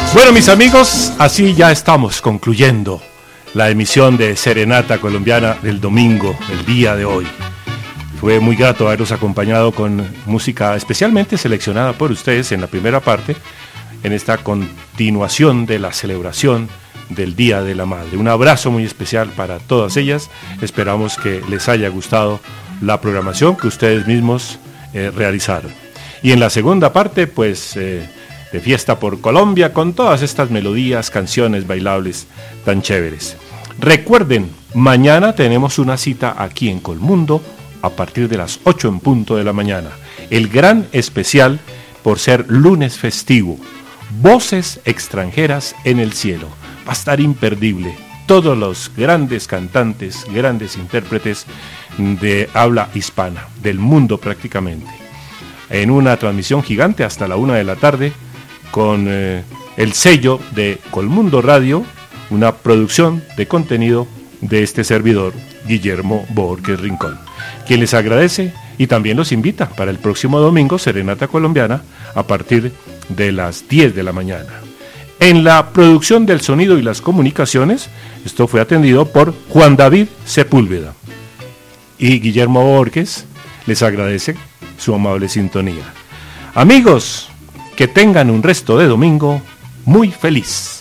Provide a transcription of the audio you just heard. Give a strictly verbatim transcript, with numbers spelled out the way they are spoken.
Bueno, mis amigos, así ya estamos concluyendo la emisión de Serenata Colombiana del domingo, el día de hoy. Fue muy grato haberos acompañado con música especialmente seleccionada por ustedes en la primera parte, en esta continuación de la celebración del Día de la Madre. Un abrazo muy especial para todas ellas. Esperamos que les haya gustado la programación que ustedes mismos eh, realizaron. Y en la segunda parte, pues, eh, de Fiesta por Colombia, con todas estas melodías, canciones bailables tan chéveres. Recuerden, mañana tenemos una cita aquí en Colmundo a partir de las ocho en punto de la mañana. El gran especial por ser lunes festivo. Voces extranjeras en el cielo. Va a estar imperdible. Todos los grandes cantantes, grandes intérpretes de habla hispana, del mundo prácticamente. En una transmisión gigante hasta la una de la tarde, con eh, el sello de Colmundo Radio, una producción de contenido de este servidor, Guillermo Borges Rincón, quien les agradece y también los invita para el próximo domingo, Serenata Colombiana, a partir de las diez de la mañana. En la producción del sonido y las comunicaciones, esto fue atendido por Juan David Sepúlveda. Y Guillermo Borges les agradece su amable sintonía. Amigos, que tengan un resto de domingo muy feliz.